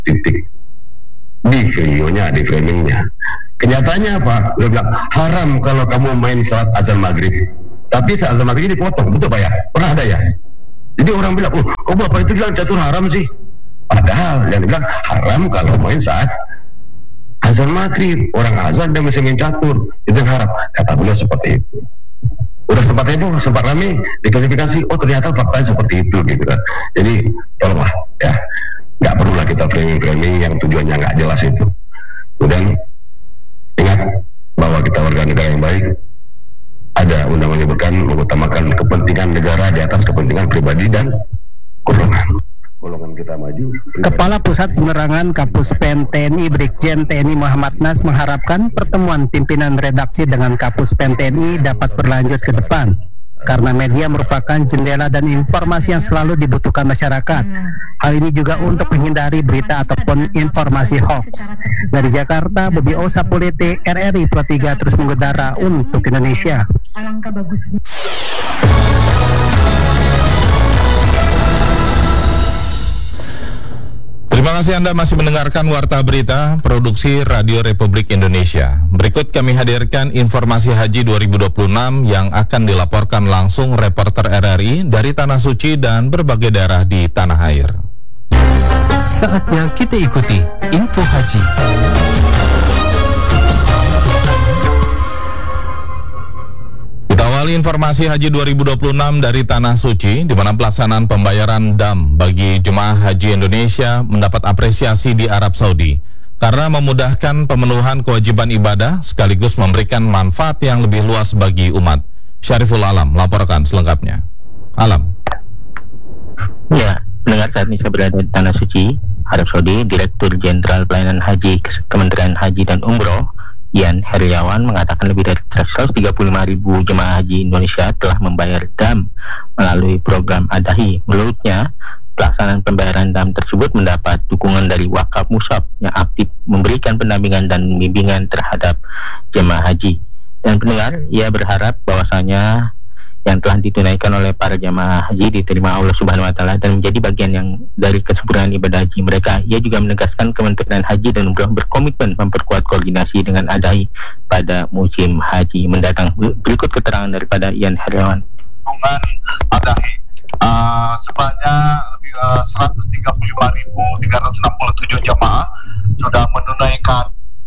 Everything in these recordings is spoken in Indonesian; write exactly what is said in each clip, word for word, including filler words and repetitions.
titik. Di videonya, di framingnya. Kenyataannya apa? Dia bilang, haram kalau kamu main saat azan maghrib. Tapi saat azan maghrib dipotong, betul Pak ya? Pernah ada ya? Jadi orang bilang, oh, kok Bapak itu bilang catur haram sih? Padahal yang bilang haram kalau main saat azan maghrib. Orang azan dia masih main catur, itu haram. Kata beliau seperti itu. Udah sempat heboh, sempat rame, diklarifikasi, oh ternyata faktanya seperti itu gitu kan. Jadi tolonglah ya, nggak perlulah kita framing-framing yang tujuannya nggak jelas itu. Kemudian ingat bahwa kita warga negara yang baik, ada undang-undang menyebutkan mengutamakan kepentingan negara di atas kepentingan pribadi dan golongan. Golongan kita maju. Pribadi. Kepala Pusat Penerangan Kapus Pen T N I Brigjen T N I Muhammad Nas mengharapkan pertemuan pimpinan redaksi dengan Kapus Pen T N I dapat berlanjut ke depan, karena media merupakan jendela dan informasi yang selalu dibutuhkan masyarakat. Hal ini juga untuk menghindari berita ataupun informasi hoax. Dari Jakarta, Bobi Osapulete, R R I Pro tiga terus mengudara untuk Indonesia. Alangkah bagusnya. Terima kasih Anda masih mendengarkan Warta Berita Produksi Radio Republik Indonesia. Berikut kami hadirkan informasi Haji dua ribu dua puluh enam yang akan dilaporkan langsung reporter R R I dari Tanah Suci dan berbagai daerah di tanah air. Saatnya kita ikuti Info Haji. Kita awali informasi Haji dua ribu dua puluh enam dari Tanah Suci, di mana pelaksanaan pembayaran dam bagi jemaah haji Indonesia mendapat apresiasi di Arab Saudi karena memudahkan pemenuhan kewajiban ibadah sekaligus memberikan manfaat yang lebih luas bagi umat. Syariful Alam melaporkan selengkapnya. Alam. Ya, pendengar, saat ini saya berada di Tanah Suci, Arab Saudi. Direktur Jenderal Pelayanan Haji Kementerian Haji dan Umroh Ian Heriawan mengatakan lebih dari seratus tiga puluh lima ribu jemaah haji Indonesia telah membayar dam melalui program Adahi. Menurutnya, pelaksanaan pembayaran dam tersebut mendapat dukungan dari wakaf musab yang aktif memberikan pendampingan dan bimbingan terhadap jemaah haji. Dan pendengar, ia berharap bahwasanya yang telah ditunaikan oleh para jemaah haji diterima Allah Subhanahu wa taala dan menjadi bagian yang dari kesempurnaan ibadah haji mereka. Ia juga menegaskan Kementerian Haji dan Umroh berkomitmen memperkuat koordinasi dengan Adahi pada musim haji mendatang. Berikut keterangan daripada Ian Heriawan. Adahi uh, sebanyak lebih uh, seratus tiga puluh lima ribu tiga ratus enam puluh tujuh jemaah sudah menunaikan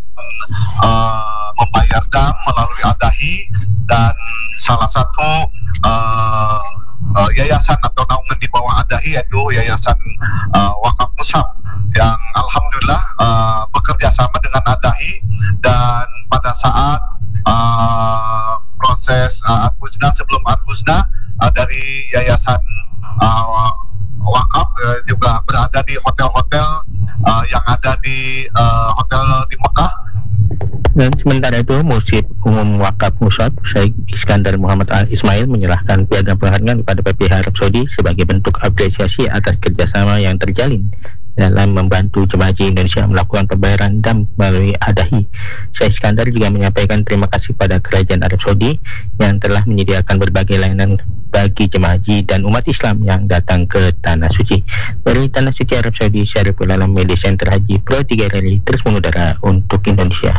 uh, membayar dam melalui Adahi, dan salah satu uh, uh, yayasan atau naungan di bawah Adahi yaitu Yayasan uh, Wakaf Musab yang alhamdulillah uh, bekerja sama dengan Adahi, dan pada saat uh, proses uh, Arbuzna sebelum Arbuzna uh, dari Yayasan uh, Wakaf uh, juga berada di hotel-hotel uh, yang ada di uh, hotel di Mekah. Dan sementara itu, Mursyid Umum Wakaf Musab Syekh Iskandar Muhammad Al Ismail menyerahkan piagam penghargaan kepada P P H Arab Saudi sebagai bentuk apresiasi atas kerjasama yang terjalin dalam membantu jemaah haji Indonesia melakukan pembayaran dam melalui Adahi. Syekh Iskandar juga menyampaikan terima kasih pada Kerajaan Arab Saudi yang telah menyediakan berbagai layanan bagi jemaah haji dan umat Islam yang datang ke Tanah Suci. Dari Tanah Suci Arab Saudi, Syariful Alam, Media Center Haji Pro tiga R R I terus mengudara untuk Indonesia.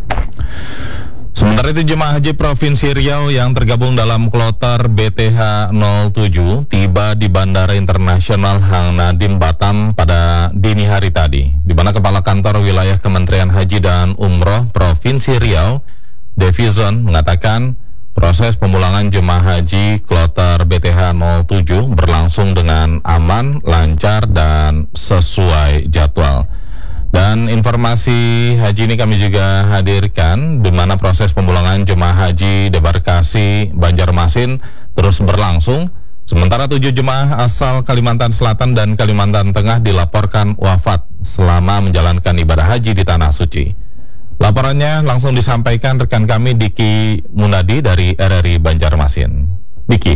Sementara itu, jemaah haji Provinsi Riau yang tergabung dalam kloter B T H nol tujuh tiba di Bandara Internasional Hang Nadim Batam pada dini hari tadi, di mana Kepala Kantor Wilayah Kementerian Haji dan Umroh Provinsi Riau, Devizon, mengatakan proses pemulangan jemaah haji kloter B T H nol tujuh berlangsung dengan aman, lancar, dan sesuai jadwal. Dan informasi haji ini kami juga hadirkan, di mana proses pemulangan jemaah haji debarkasi Banjarmasin terus berlangsung. Sementara tujuh jemaah asal Kalimantan Selatan dan Kalimantan Tengah dilaporkan wafat selama menjalankan ibadah haji di Tanah Suci. Laporannya langsung disampaikan rekan kami Diki Munadi dari R R I Banjarmasin. Diki.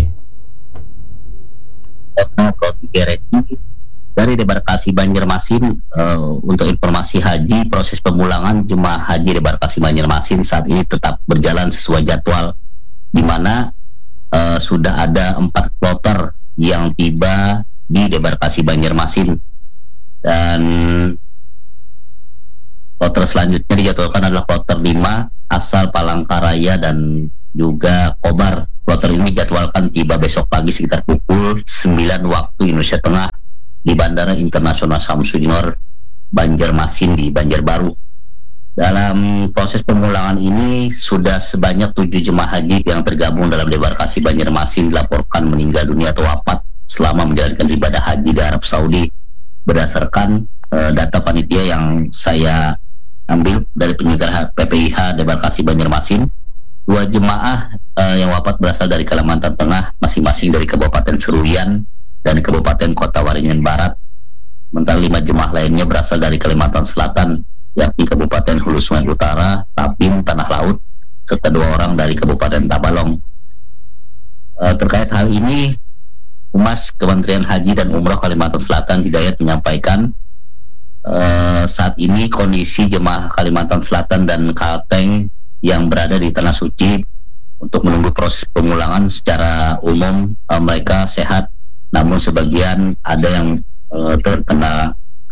Dari debarkasi Banjarmasin, uh, untuk informasi haji, proses pemulangan jemaah haji debarkasi Banjarmasin saat ini tetap berjalan sesuai jadwal, di mana uh, sudah ada empat kloter yang tiba di debarkasi Banjarmasin, dan kloter selanjutnya dijadwalkan adalah kloter lima asal Palangkaraya dan juga Kobar. Kloter ini dijadwalkan tiba besok pagi sekitar pukul sembilan waktu Indonesia Tengah di Bandara Internasional Samsudinor Banjarmasin di Banjarbaru. Dalam proses pemulangan ini sudah sebanyak tujuh jemaah haji yang tergabung dalam debarkasi Banjarmasin dilaporkan meninggal dunia atau wafat selama menjalankan ibadah haji di Arab Saudi. Berdasarkan uh, data panitia yang saya ambil dari penyelenggara P P I H debarkasi Banjarmasin, dua jemaah uh, yang wafat berasal dari Kalimantan Tengah, masing-masing dari Kabupaten Seruyan dan Kabupaten Kota Waringin Barat. Sementara lima jemaah lainnya berasal dari Kalimantan Selatan, yakni Kabupaten Hulu Sungai Utara, Tapin, Tanah Laut, serta dua orang dari Kabupaten Tabalong. Uh, terkait hal ini, Humas Kementerian Haji dan Umroh Kalimantan Selatan Hidayat menyampaikan uh, saat ini kondisi jemaah Kalimantan Selatan dan Kalteng yang berada di Tanah Suci untuk menunggu proses pemulangan secara umum uh, mereka sehat, namun sebagian ada yang uh, terkena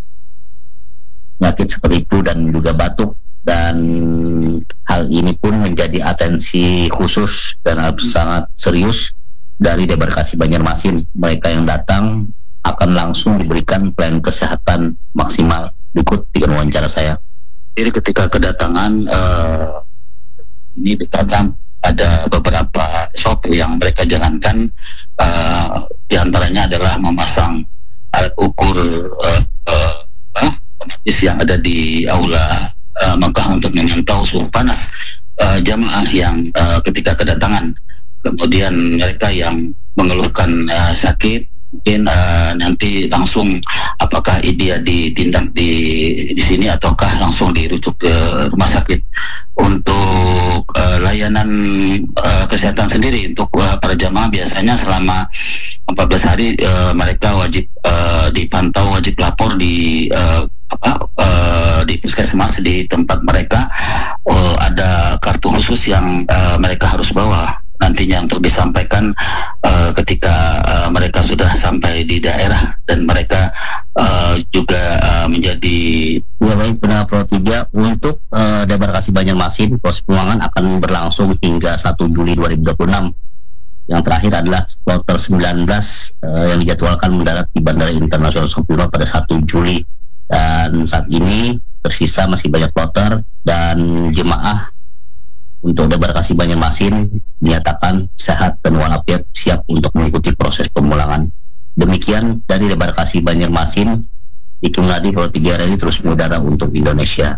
penyakit seperti flu dan juga batuk, dan hal ini pun menjadi atensi khusus dan sangat serius dari debarkasi Banjarmasin. Mereka yang datang akan langsung diberikan pelayanan kesehatan maksimal. Berikut dengan wawancara saya. Jadi ketika kedatangan uh, ini dikatakan ada beberapa S O P yang mereka jalankan, uh, diantaranya adalah memasang alat ukur uh, uh, uh, yang ada di aula uh, Mekah untuk memantau suhu panas uh, jamaah yang uh, ketika kedatangan. Kemudian mereka yang mengeluhkan uh, sakit mungkin uh, nanti langsung apakah dia ditindak di di sini ataukah langsung dirujuk ke rumah sakit. Untuk uh, layanan uh, kesehatan sendiri untuk uh, para jamaah biasanya selama empat belas hari uh, mereka wajib uh, dipantau, wajib lapor di uh, apa uh, di puskesmas di tempat mereka. Uh, ada kartu khusus yang uh, mereka harus bawa nantinya untuk disampaikan uh, ketika uh, mereka sudah sampai di daerah, dan mereka uh, juga uh, menjadi ya baik benar Pro tiga untuk uh, debarkasi Banjarmasin. Proses pemulangan akan berlangsung hingga satu Juli dua ribu dua puluh enam. Yang terakhir adalah kloter sembilan belas uh, yang dijadwalkan mendarat di Bandara Internasional Samsudinor pada satu Juli, dan saat ini tersisa masih banyak kloter, dan jemaah untuk debarkasi Banjarmasin dinyatakan sehat dan walafiat siap untuk mengikuti proses pemulangan. Demikian dari debarkasi Banjarmasin, Diki Muladi Pro tiga R I terus mengudara untuk Indonesia.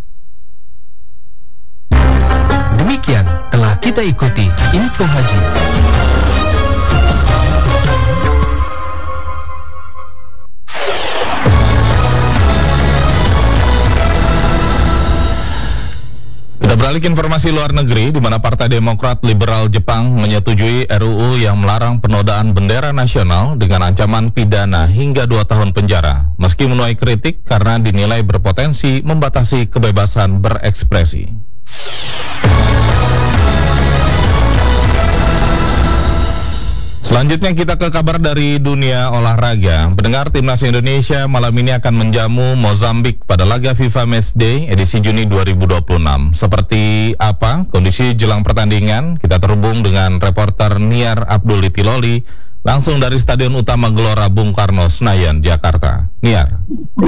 Demikian telah kita ikuti Info Haji. Kita beralih ke informasi luar negeri, di mana Partai Demokrat Liberal Jepang menyetujui R U U yang melarang penodaan bendera nasional dengan ancaman pidana hingga dua tahun penjara, meski menuai kritik karena dinilai berpotensi membatasi kebebasan berekspresi. Selanjutnya kita ke kabar dari dunia olahraga. Pendengar, Timnas Indonesia malam ini akan menjamu Mozambik pada laga FIFA Matchday edisi Juni dua ribu dua puluh enam. Seperti apa kondisi jelang pertandingan? Kita terhubung dengan reporter Niar Abdul Itiloli langsung dari Stadion Utama Gelora Bung Karno, Senayan, Jakarta. Niar.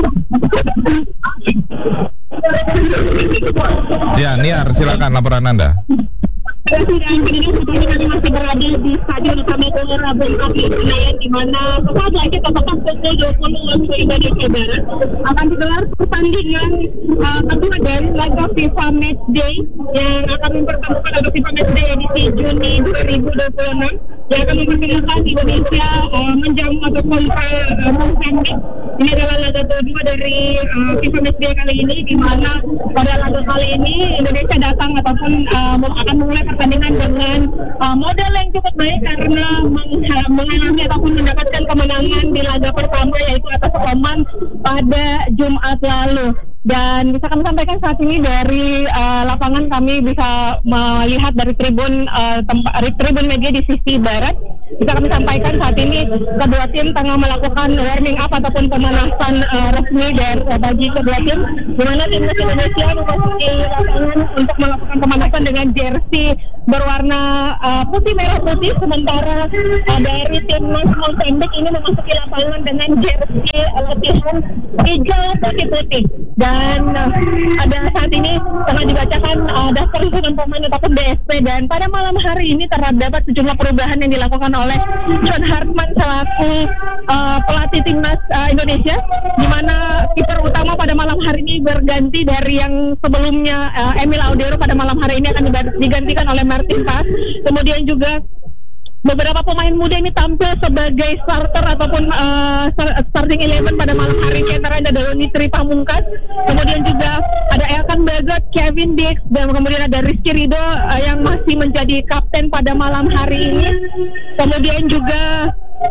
Ya, Niar, silakan laporan Anda. Dan kini sebetulnya kami masih berada di Stadion Utama Gelora Bung Karno, Senayan, di mana sesaat lagi tepat pukul dua puluh waktu Indonesia Barat akan digelar pertandingan uh, kedua dari laga FIFA Matchday yang akan mempertemukan laga FIFA Matchday edisi Juni dua ribu dua puluh enam yang akan mempertemukan Indonesia uh, menjamu atau kontra uh, Mozambik. Ini adalah laga kedua dari uh, FIFA Matchday kali ini, di mana pada laga kali ini Indonesia datang ataupun uh, akan mulai pertandingan dengan uh, modal yang cukup baik karena meng- mengalami ataupun mendapatkan kemenangan di laga pertama, yaitu atas Oman pada Jumat lalu. Dan bisa kami sampaikan saat ini dari uh, lapangan, kami bisa melihat dari tribun uh, tempat tribun media di sisi barat bisa kami sampaikan saat ini kedua tim tengah melakukan warming up ataupun pemanasan uh, resmi dari uh, bagi kedua tim, di mana timnas Indonesia memasuki lapangan untuk melakukan pemanasan dengan jersey berwarna uh, putih merah putih, sementara uh, dari timnas Mozambik ini memasuki lapangan dengan jersey uh, latihan hijau putih putih. Dan uh, ada saat ini tengah dibacakan uh, daftar susunan pemain ataupun D S P, dan pada malam hari ini terdapat sejumlah perubahan yang dilakukan oleh John Hartman selaku uh, pelatih timnas uh, Indonesia, di mana kiper utama pada malam hari ini berganti dari yang sebelumnya uh, Emil Audero. Pada malam hari ini akan digantikan oleh Martin Paes. Kemudian juga beberapa pemain muda ini tampil sebagai starter ataupun uh, starting eleven pada malam hari ini, antara ada Doni Tri Pamungkas, kemudian juga ada Elkan Bagot, Kevin Dix, dan kemudian ada Rizky Ridho uh, yang masih menjadi kapten pada malam hari ini. Kemudian juga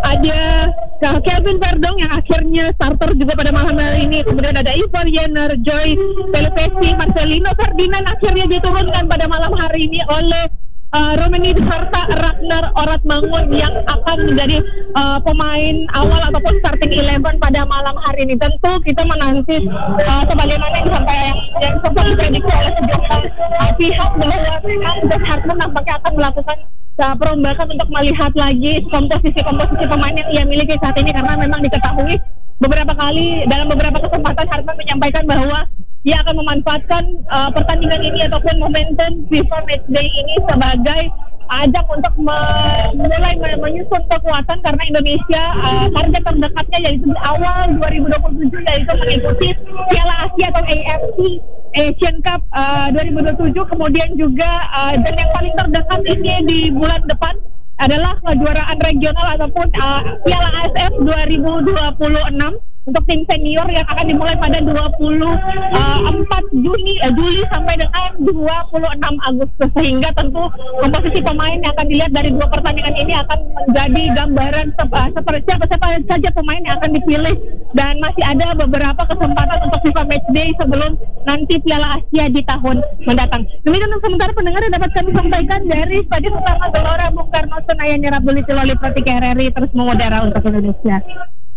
ada uh, Kevin Verdong yang akhirnya starter juga pada malam hari ini. Kemudian ada Ivar Jenner, Joy Pelupesi, Marcelino Ferdinand akhirnya diturunkan pada malam hari ini oleh Uh, Romeni serta Ragnar Oratmangun yang akan menjadi uh, pemain awal ataupun starting eleven pada malam hari ini. Tentu kita menanti uh, sebagaimana yang sampai yang, yang sempat diprediksi oleh sejumlah uh, pihak bahwa memang John Hartman nampaknya akan melakukan uh, perombakan untuk melihat lagi komposisi-komposisi pemain yang ia miliki saat ini, karena memang diketahui beberapa kali dalam beberapa kesempatan Hartman menyampaikan bahwa ia akan memanfaatkan uh, pertandingan ini ataupun momentum FIFA Matchday ini sebagai ajang untuk me- mulai menyusun kekuatan, karena Indonesia uh, target terdekatnya yaitu di awal dua ribu dua puluh tujuh yaitu mengikuti Piala Asia atau A F C Asian Cup uh, dua ribu dua puluh tujuh. Kemudian juga uh, dan yang paling terdekat ini di bulan depan adalah kejuaraan regional ataupun uh, Piala A S F dua ribu dua puluh enam untuk tim senior yang akan dimulai pada dua puluh empat Juni eh, Juli sampai dengan dua puluh enam Agustus, sehingga tentu komposisi pemain yang akan dilihat dari dua pertandingan ini akan menjadi gambaran sep- seperti siapa siapa saja pemain yang akan dipilih, dan masih ada beberapa kesempatan untuk FIFA Matchday sebelum nanti Piala Asia di tahun mendatang. Demikian untuk sementara pendengar yang dapat kami sampaikan dari Stadion Utama Gelora Bung Karno Senayan. Nyerap Buli Tiloli Pratika R R I terus mengudara untuk Indonesia.